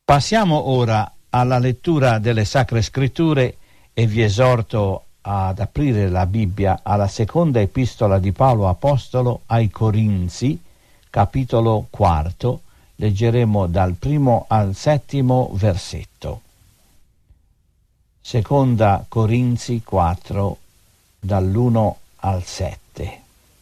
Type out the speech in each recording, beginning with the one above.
Passiamo ora alla lettura delle Sacre Scritture e vi esorto ad aprire la Bibbia alla seconda epistola di Paolo Apostolo ai Corinzi, capitolo 4. Leggeremo dal 1 al 7 versetto. Seconda Corinzi 4, dall'1 al 7.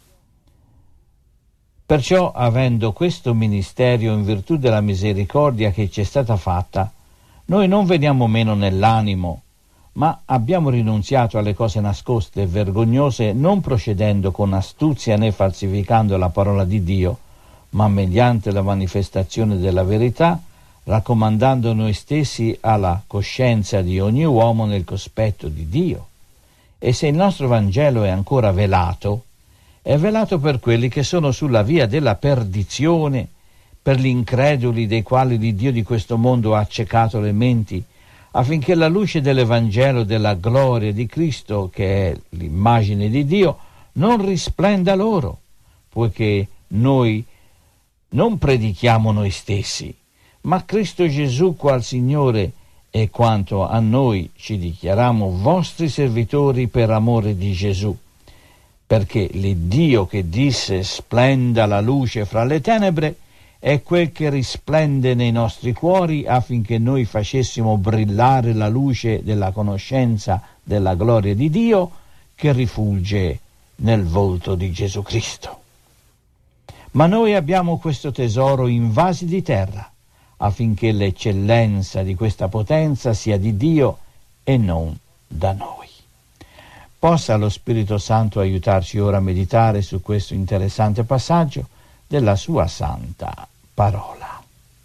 Perciò, avendo questo ministerio in virtù della misericordia che ci è stata fatta, noi non veniamo meno nell'animo, ma abbiamo rinunziato alle cose nascoste e vergognose, non procedendo con astuzia né falsificando la parola di Dio, ma mediante la manifestazione della verità, raccomandando noi stessi alla coscienza di ogni uomo nel cospetto di Dio. E se il nostro Vangelo è ancora velato, è velato per quelli che sono sulla via della perdizione, per gli increduli dei quali l'Iddio di questo mondo ha accecato le menti, affinché la luce dell'Evangelo della gloria di Cristo, che è l'immagine di Dio, non risplenda loro, poiché noi non predichiamo noi stessi, ma Cristo Gesù qual Signore, e quanto a noi ci dichiariamo vostri servitori per amore di Gesù. Perché l'Iddio che disse splenda la luce fra le tenebre è quel che risplende nei nostri cuori affinché noi facessimo brillare la luce della conoscenza della gloria di Dio che rifulge nel volto di Gesù Cristo. Ma noi abbiamo questo tesoro in vasi di terra affinché l'eccellenza di questa potenza sia di Dio e non da noi. Possa lo Spirito Santo aiutarci ora a meditare su questo interessante passaggio della sua santa parola.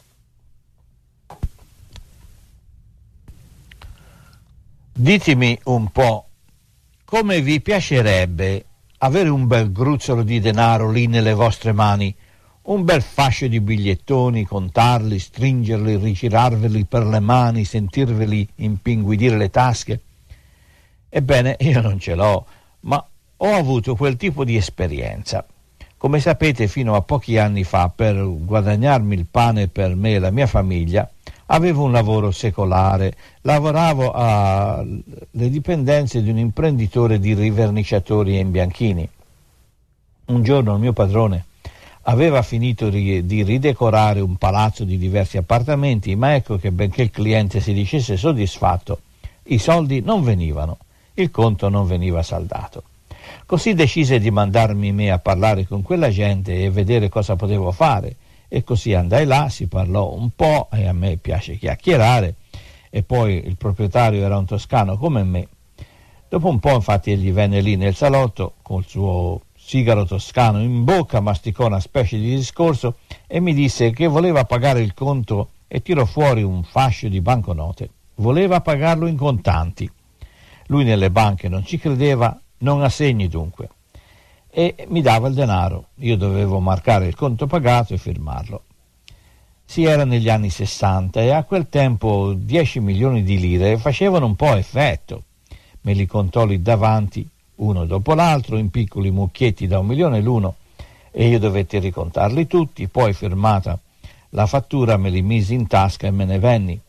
Ditemi un po', come vi piacerebbe avere un bel gruzzolo di denaro lì nelle vostre mani, un bel fascio di bigliettoni, contarli, stringerli, rigirarveli per le mani, sentirveli impinguidire le tasche? Ebbene, io non ce l'ho, ma ho avuto quel tipo di esperienza. Come sapete, fino a pochi anni fa, per guadagnarmi il pane per me e la mia famiglia, avevo un lavoro secolare. Lavoravo alle dipendenze di un imprenditore di riverniciatori e imbianchini. Un giorno il mio padrone aveva finito di ridecorare un palazzo di diversi appartamenti, ma ecco che benché il cliente si dicesse soddisfatto, i soldi non venivano. Il conto non veniva saldato. Così decise di mandarmi me a parlare con quella gente e vedere cosa potevo fare. E così andai là, si parlò un po', e a me piace chiacchierare, e poi il proprietario era un toscano come me. Dopo un po', infatti, egli venne lì nel salotto col suo sigaro toscano in bocca, masticò una specie di discorso e mi disse che voleva pagare il conto e tirò fuori un fascio di banconote. Voleva pagarlo in contanti. Lui nelle banche non ci credeva, non a segni dunque, e mi dava il denaro. Io dovevo marcare il conto pagato e firmarlo. Si era negli anni 60 e a quel tempo 10 milioni di lire facevano un po' effetto. Me li contò lì davanti, uno dopo l'altro, in piccoli mucchietti da 1 milione l'uno, e io dovetti ricontarli tutti. Poi, firmata la fattura, me li misi in tasca e me ne venni.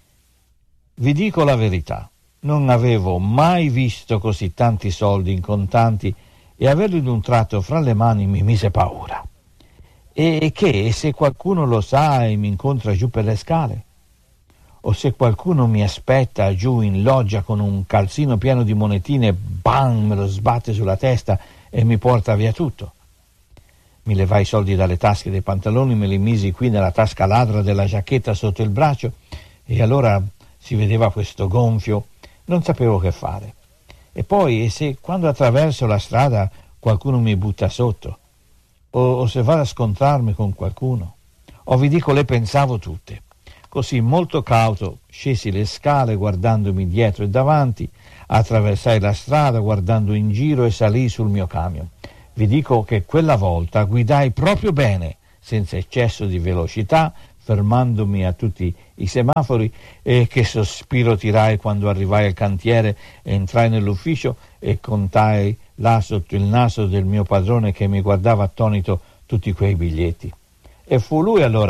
Vi dico la verità. Non avevo mai visto così tanti soldi in contanti e averli d'un tratto fra le mani mi mise paura. E che se qualcuno lo sa e mi incontra giù per le scale? O se qualcuno mi aspetta giù in loggia con un calzino pieno di monetine, bam, me lo sbatte sulla testa e mi porta via tutto? Mi levai i soldi dalle tasche dei pantaloni, me li misi qui nella tasca ladra della giacchetta sotto il braccio e allora si vedeva questo gonfio. Non sapevo che fare. E poi, se quando attraverso la strada qualcuno mi butta sotto, o se vado a scontrarmi con qualcuno, o vi dico, le pensavo tutte. Così, molto cauto, scesi le scale guardandomi dietro e davanti, attraversai la strada guardando in giro e salii sul mio camion. Vi dico che quella volta guidai proprio bene, senza eccesso di velocità, fermandomi a tutti i semafori, e che sospiro tirai quando arrivai al cantiere, entrai nell'ufficio e contai là sotto il naso del mio padrone che mi guardava attonito tutti quei biglietti. E fu lui allora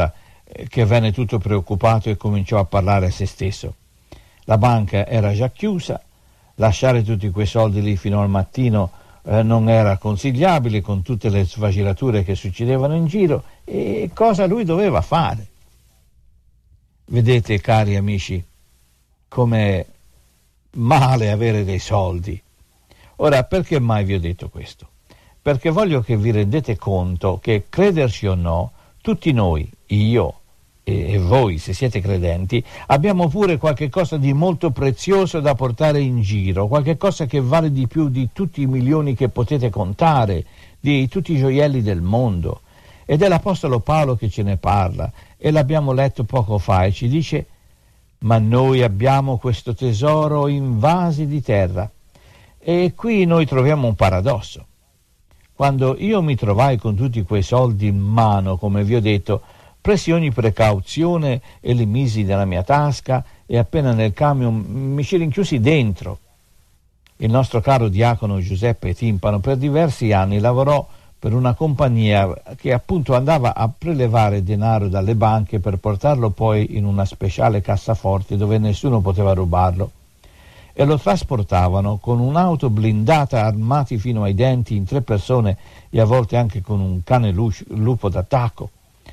che venne tutto preoccupato e cominciò a parlare a se stesso. La banca era già chiusa, lasciare tutti quei soldi lì fino al mattino non era consigliabile con tutte le svacilature che succedevano in giro. E cosa lui doveva fare? Vedete, cari amici, com'è male avere dei soldi. Ora, perché mai vi ho detto questo? Perché voglio che vi rendete conto che, crederci o no, tutti noi, io e voi, se siete credenti, abbiamo pure qualche cosa di molto prezioso da portare in giro, qualche cosa che vale di più di tutti i milioni che potete contare, di tutti i gioielli del mondo. Ed è l'Apostolo Paolo che ce ne parla, e l'abbiamo letto poco fa, e ci dice: ma noi abbiamo questo tesoro in vasi di terra. E qui noi troviamo un paradosso. Quando io mi trovai con tutti quei soldi in mano, come vi ho detto, presi ogni precauzione e li misi nella mia tasca, e appena nel camion mi ci rinchiusi dentro. Il nostro caro diacono Giuseppe Timpano per diversi anni lavorò per una compagnia che appunto andava a prelevare denaro dalle banche per portarlo poi in una speciale cassaforte dove nessuno poteva rubarlo, e lo trasportavano con un'auto blindata, armati fino ai denti, in 3 persone, e a volte anche con un cane lupo d'attacco.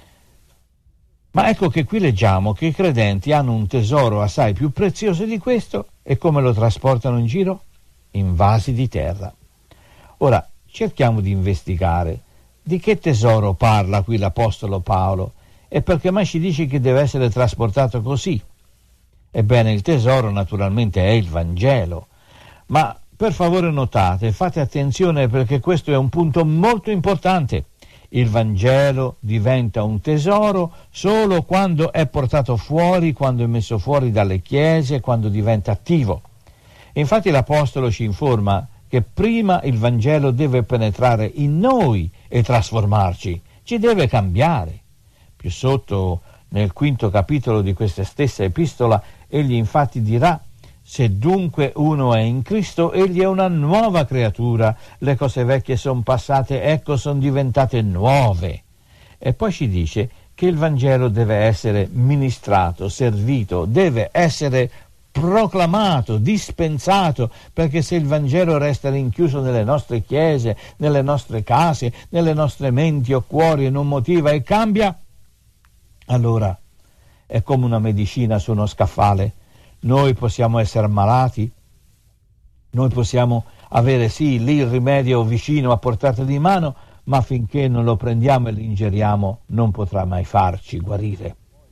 Ma ecco che qui leggiamo che i credenti hanno un tesoro assai più prezioso di questo, e come lo trasportano in giro? In vasi di terra. Ora, cerchiamo di investigare di che tesoro parla qui l'Apostolo Paolo, e perché mai ci dice che deve essere trasportato così. Ebbene, il tesoro naturalmente è il Vangelo, ma per favore notate, fate attenzione, perché questo è un punto molto importante. Il Vangelo diventa un tesoro solo quando è portato fuori, quando è messo fuori dalle chiese, quando diventa attivo. Infatti l'Apostolo ci informa che prima il Vangelo deve penetrare in noi e trasformarci, ci deve cambiare. Più sotto, nel 5° capitolo di questa stessa epistola, egli infatti dirà: se dunque uno è in Cristo, egli è una nuova creatura, le cose vecchie sono passate, ecco sono diventate nuove. E poi ci dice che il Vangelo deve essere ministrato, servito, deve essere proclamato, dispensato, perché se il Vangelo resta rinchiuso nelle nostre chiese, nelle nostre case, nelle nostre menti o cuori e non motiva e cambia, allora è come una medicina su uno scaffale. Noi possiamo essere ammalati, noi possiamo avere sì lì il rimedio vicino a portata di mano, ma finché non lo prendiamo e lo ingeriamo non potrà mai farci guarire.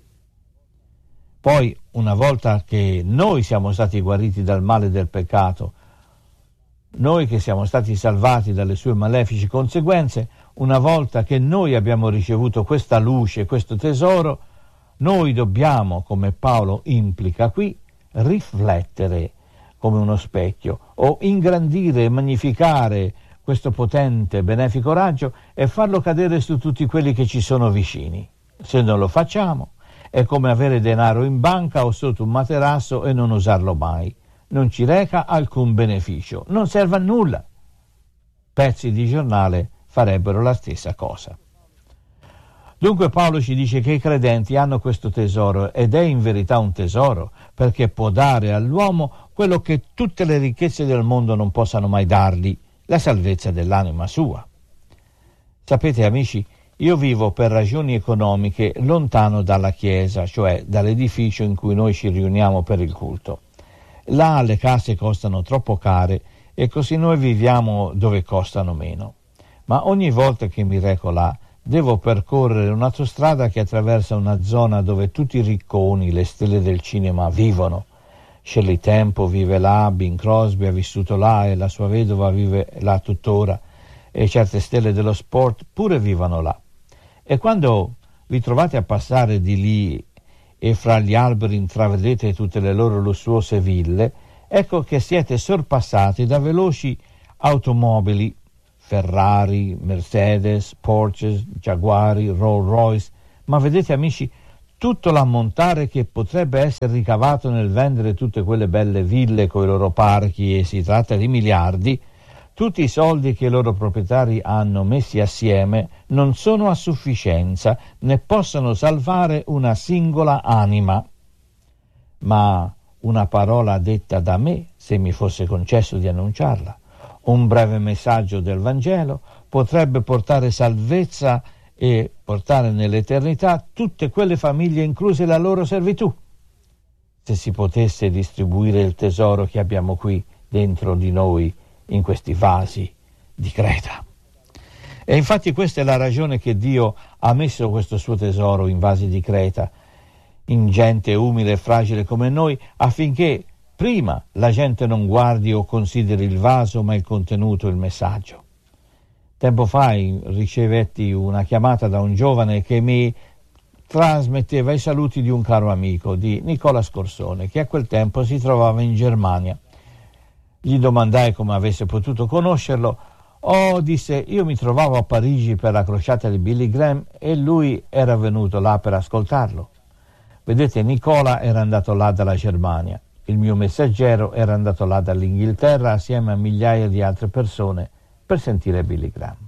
Poi, una volta che noi siamo stati guariti dal male del peccato, noi che siamo stati salvati dalle sue malefici conseguenze, una volta che noi abbiamo ricevuto questa luce, questo tesoro, noi dobbiamo, come Paolo implica qui, riflettere come uno specchio, o ingrandire e magnificare questo potente, benefico raggio e farlo cadere su tutti quelli che ci sono vicini. Se non lo facciamo, è come avere denaro in banca o sotto un materasso e non usarlo mai. Non ci reca alcun beneficio, non serve a nulla. Pezzi di giornale farebbero la stessa cosa. Dunque Paolo ci dice che i credenti hanno questo tesoro, ed è in verità un tesoro, perché può dare all'uomo quello che tutte le ricchezze del mondo non possano mai dargli, la salvezza dell'anima sua. Sapete, amici, io vivo per ragioni economiche lontano dalla chiesa, cioè dall'edificio in cui noi ci riuniamo per il culto. Là le case costano troppo care e così noi viviamo dove costano meno. Ma ogni volta che mi reco là, devo percorrere un'autostrada che attraversa una zona dove tutti i ricconi, le stelle del cinema, vivono. Shirley Temple vive là, Bing Crosby ha vissuto là e la sua vedova vive là tuttora, e certe stelle dello sport pure vivono là. E quando vi trovate a passare di lì e fra gli alberi intravedete tutte le loro lussuose ville, ecco che siete sorpassati da veloci automobili, Ferrari, Mercedes, Porsche, Jaguari, Rolls Royce, ma vedete, amici, tutto l'ammontare che potrebbe essere ricavato nel vendere tutte quelle belle ville coi loro parchi, e si tratta di miliardi, Tutti i soldi che i loro proprietari hanno messi assieme non sono a sufficienza, né possono salvare una singola anima. Ma una parola detta da me, se mi fosse concesso di annunciarla, un breve messaggio del Vangelo, potrebbe portare salvezza e portare nell'eternità tutte quelle famiglie, incluse la loro servitù. Se si potesse distribuire il tesoro che abbiamo qui dentro di noi, in questi vasi di Creta. E infatti questa è la ragione che Dio ha messo questo suo tesoro in vasi di Creta, in gente umile e fragile come noi, affinché prima la gente non guardi o consideri il vaso, ma il contenuto, il messaggio. Tempo fa ricevetti una chiamata da un giovane che mi trasmetteva i saluti di un caro amico, di Nicola Scorsone, che a quel tempo si trovava in Germania. Gli domandai come avesse potuto conoscerlo. Disse, io mi trovavo a Parigi per la crociata di Billy Graham e lui era venuto là per ascoltarlo. Vedete, Nicola era andato là dalla Germania, il mio messaggero era andato là dall'Inghilterra assieme a migliaia di altre persone per sentire Billy Graham.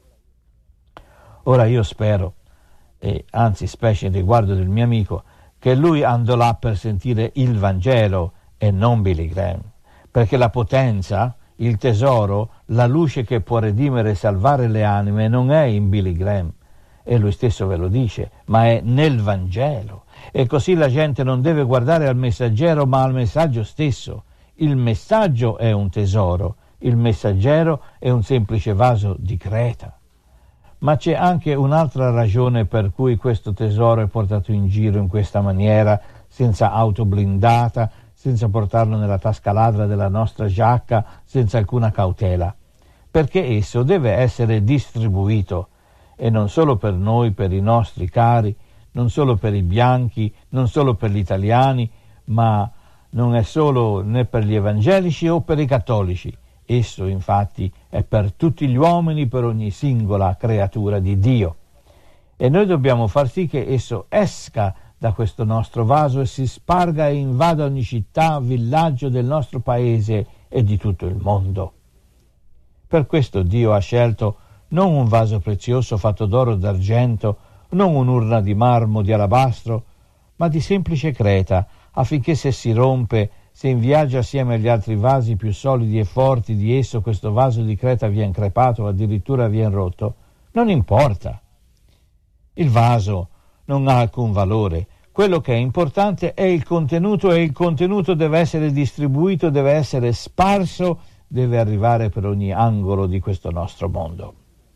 Ora io spero, e anzi specie in riguardo del mio amico, che lui andò là per sentire il Vangelo e non Billy Graham. Perché la potenza, il tesoro, la luce che può redimere e salvare le anime non è in Billy Graham, e lui stesso ve lo dice, ma è nel Vangelo. E così la gente non deve guardare al messaggero, ma al messaggio stesso. Il messaggio è un tesoro, il messaggero è un semplice vaso di Creta. Ma c'è anche un'altra ragione per cui questo tesoro è portato in giro in questa maniera, senza auto blindata, senza portarlo nella tasca ladra della nostra giacca, senza alcuna cautela, perché esso deve essere distribuito, e non solo per noi, per i nostri cari, non solo per i bianchi, non solo per gli italiani, ma non è solo né per gli evangelici o per i cattolici. Esso, infatti, è per tutti gli uomini, per ogni singola creatura di Dio. E noi dobbiamo far sì che esso esca da questo nostro vaso e si sparga e invada ogni città, villaggio del nostro paese e di tutto il mondo. Per questo Dio ha scelto non un vaso prezioso fatto d'oro o d'argento, non un'urna di marmo, di alabastro, ma di semplice creta, affinché se si rompe, se in viaggio assieme agli altri vasi più solidi e forti di esso questo vaso di creta viene crepato o addirittura viene rotto, non importa. Il vaso non ha alcun valore. Quello che è importante è il contenuto, e il contenuto deve essere distribuito, deve essere sparso, deve arrivare per ogni angolo di questo nostro mondo.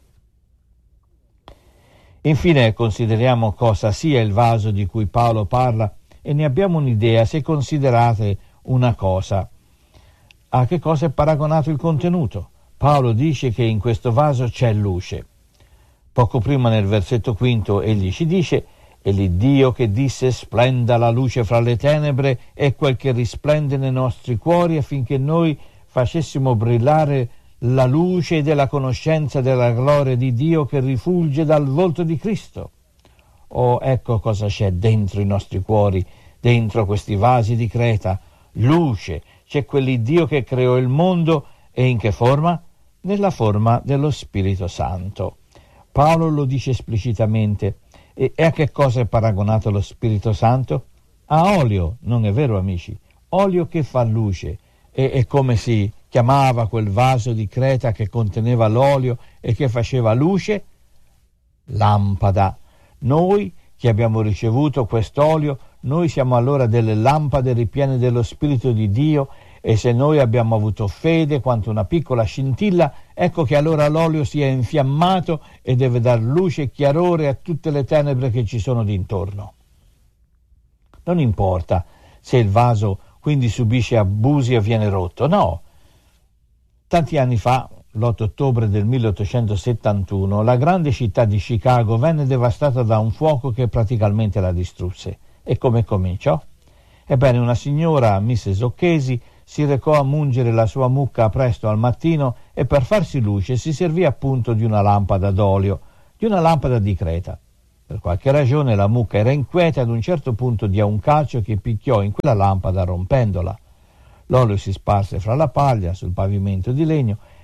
Infine consideriamo cosa sia il vaso di cui Paolo parla e ne abbiamo un'idea se considerate una cosa. A che cosa è paragonato il contenuto? Paolo dice che in questo vaso c'è luce. Poco prima nel versetto 5 egli ci dice: «E l'Iddio che disse splenda la luce fra le tenebre è quel che risplende nei nostri cuori affinché noi facessimo brillare la luce della conoscenza della gloria di Dio che rifulge dal volto di Cristo». Ecco cosa c'è dentro i nostri cuori, dentro questi vasi di creta. Luce. C'è quell'Iddio che creò il mondo, e in che forma? Nella forma dello Spirito Santo. Paolo lo dice esplicitamente. E a che cosa è paragonato lo Spirito Santo? A olio, non è vero amici? Olio che fa luce. E come si chiamava quel vaso di creta che conteneva l'olio e che faceva luce? Lampada. Noi che abbiamo ricevuto quest'olio, noi siamo allora delle lampade ripiene dello Spirito di Dio, e se noi abbiamo avuto fede quanto una piccola scintilla, ecco che allora l'olio si è infiammato e deve dar luce e chiarore a tutte le tenebre che ci sono d'intorno. Non importa se il vaso quindi subisce abusi o viene rotto, no. Tanti anni fa, l'8 ottobre del 1871, la grande città di Chicago venne devastata da un fuoco che praticamente la distrusse. E come cominciò? Ebbene, una signora, Mrs. O'Casey, si recò a mungere la sua mucca presto al mattino e per farsi luce si servì appunto di una lampada d'olio, di una lampada di creta. Per qualche ragione la mucca era inquieta e ad un certo punto diede un calcio che picchiò in quella lampada rompendola. L'olio si sparse fra la paglia sul pavimento di legno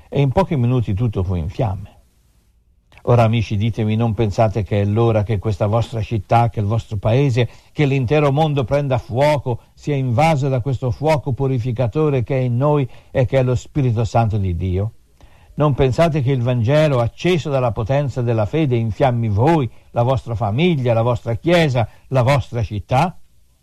e in pochi minuti tutto fu in fiamme. Ora, amici, ditemi, non pensate che è l'ora che questa vostra città, che il vostro paese, che l'intero mondo prenda fuoco, sia invaso da questo fuoco purificatore che è in noi e che è lo Spirito Santo di Dio? Non pensate che il Vangelo, acceso dalla potenza della fede, infiammi voi, la vostra famiglia, la vostra chiesa, la vostra città?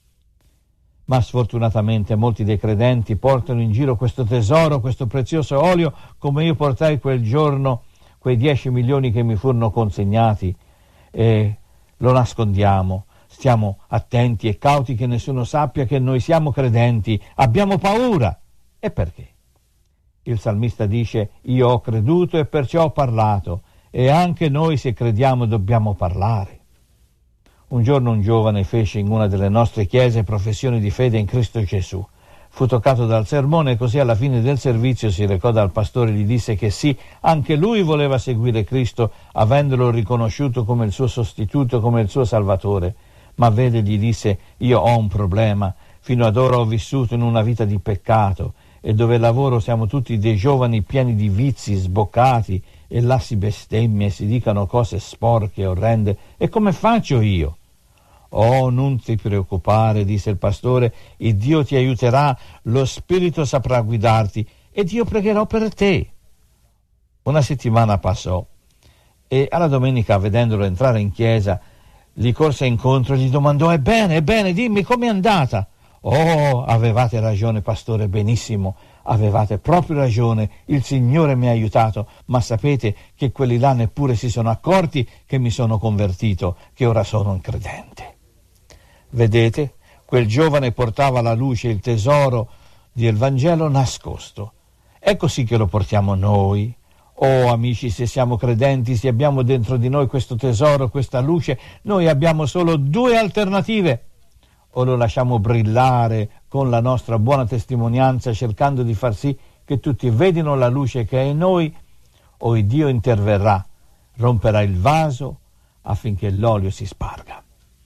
Ma sfortunatamente molti dei credenti portano in giro questo tesoro, questo prezioso olio, come io portai quel giorno quei 10 milioni che mi furono consegnati, e lo nascondiamo. Stiamo attenti e cauti che nessuno sappia che noi siamo credenti. Abbiamo paura. E perché? Il salmista dice: io ho creduto e perciò ho parlato, e anche noi, se crediamo, dobbiamo parlare. Un giorno un giovane fece in una delle nostre chiese professione di fede in Cristo Gesù. Fu toccato dal sermone e così alla fine del servizio si recò dal pastore e gli disse che sì, anche lui voleva seguire Cristo, avendolo riconosciuto come il suo sostituto, come il suo salvatore. Ma vede, gli disse, io ho un problema. Fino ad ora ho vissuto in una vita di peccato, e dove lavoro siamo tutti dei giovani pieni di vizi, sboccati, e là si bestemmia e si dicano cose sporche e orrende. E come faccio io? Oh, non ti preoccupare, disse il pastore, il Dio ti aiuterà, lo Spirito saprà guidarti, ed io pregherò per te. Una settimana passò, e alla domenica, vedendolo entrare in chiesa, gli corse incontro e gli domandò: ebbene, dimmi, com'è andata? Oh, avevate ragione, pastore, benissimo, avevate proprio ragione, il Signore mi ha aiutato, ma sapete che quelli là neppure si sono accorti che mi sono convertito, che ora sono un credente. Vedete, quel giovane portava alla luce il tesoro del Vangelo nascosto. È così che lo portiamo noi. Oh, amici, se siamo credenti, se abbiamo dentro di noi questo tesoro, questa luce, noi abbiamo solo due alternative. O lo lasciamo brillare con la nostra buona testimonianza, cercando di far sì che tutti vedino la luce che è in noi, o il Dio interverrà, romperà il vaso affinché l'olio si sparga.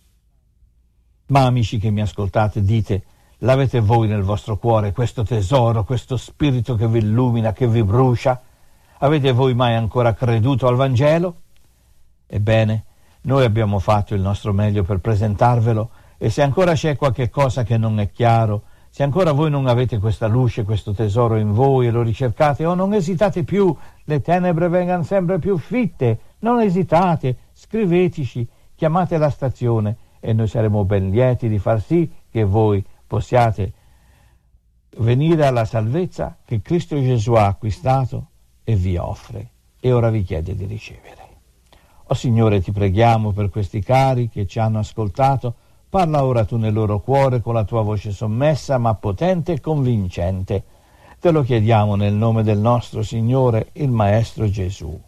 Ma amici che mi ascoltate, dite, l'avete voi nel vostro cuore questo tesoro, questo spirito che vi illumina, che vi brucia? Avete voi mai ancora creduto al Vangelo? Ebbene, noi abbiamo fatto il nostro meglio per presentarvelo, e se ancora c'è qualche cosa che non è chiaro, se ancora voi non avete questa luce, questo tesoro in voi e lo ricercate, non esitate più, le tenebre vengano sempre più fitte, non esitate, scriveteci, chiamate la stazione, e noi saremo ben lieti di far sì che voi possiate venire alla salvezza che Cristo Gesù ha acquistato e vi offre, e ora vi chiede di ricevere. O Signore, ti preghiamo per questi cari che ci hanno ascoltato. Parla ora tu nel loro cuore con la tua voce sommessa ma potente e convincente. Te lo chiediamo nel nome del nostro Signore, il Maestro Gesù.